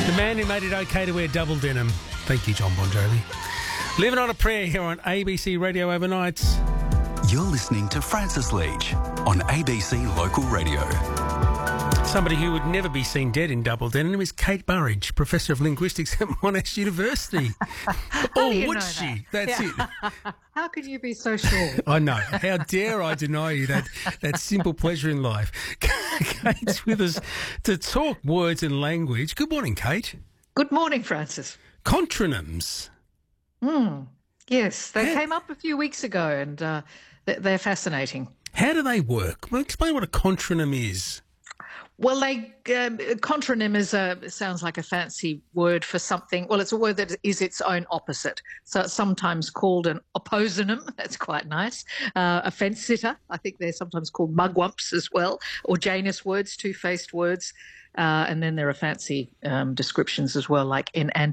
The man who made it okay to wear double denim. Thank you, John Bon Jovi. Living on a Prayer here on ABC Radio Overnights. You're listening to Francis Leach on ABC Local Radio. Somebody who would never be seen dead in double denim is Kate Burridge, Professor of Linguistics at Monash University. Or would she? That's it. How can you be so sure? I know. How dare I deny you that simple pleasure in life? Kate's with us to talk words and language. Good morning, Kate. Good morning, Francis. Contronyms. Yes, they came up a few weeks ago and they're fascinating. How do they work? Well, explain what a contronym is. Well, contronym sounds like a fancy word for something. Well, it's a word that is its own opposite. So it's sometimes called an opposynonym. That's quite nice. A fence sitter. I think they're sometimes called mugwumps as well. Or Janus words, two-faced words. And then there are fancy descriptions as well, like an